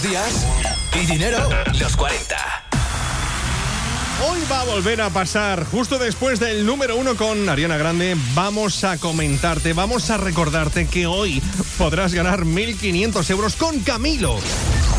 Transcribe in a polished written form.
Días y dinero, los 40. Hoy va a volver a pasar, justo después del número 1 con Ariana Grande. Vamos a comentarte, vamos a recordarte que hoy podrás ganar 1.500 euros con Camilo.